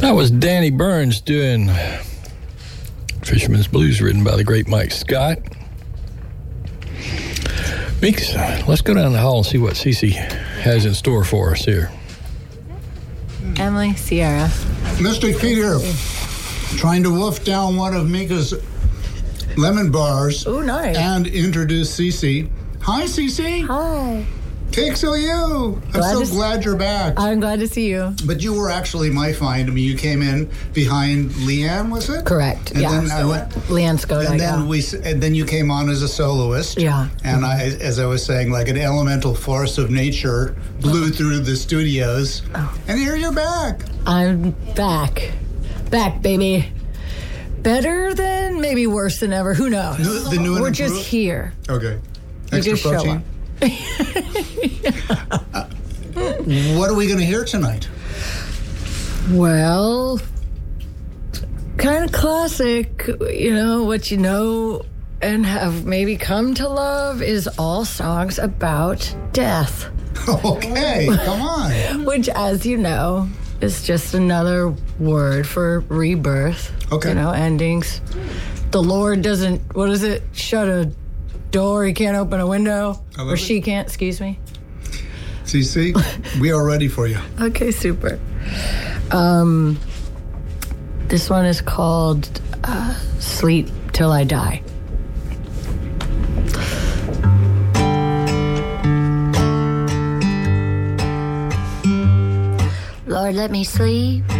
That was Danny Burns doing Fisherman's Blues, written by the great Mike Scott. Meeks, let's go down the hall and see what Cece has in store for us here. Emily, Sierra. Mystic Pete here, trying to wolf down one of Mika's lemon bars. Oh, nice. And introduce Cece. Hi, Cece. Hi. KXLU. I'm so glad you're back. I'm glad to see you. But you were actually my find. I mean, you came in behind Leanne, was it? Correct. And yeah. then I went. Leanne Skoda. And then you came on as a soloist. Yeah. And as I was saying, like an elemental force of nature blew through the studios. Oh. And here you're back. I'm back. Back, baby. Better than, maybe worse than ever. Who knows? The new We're just here. Okay. We Extra just protein. What are we going to hear tonight? Well, kind of classic. What you know and have maybe come to love is all songs about death. Okay, come on. Which, as you know, is just another word for rebirth. Okay. Endings. The Lord doesn't, shut a door, he can't open a window. Or she can't, excuse me. CC, we are ready for you. Okay, super. This one is called Sleep Till I Die. Lord, let me sleep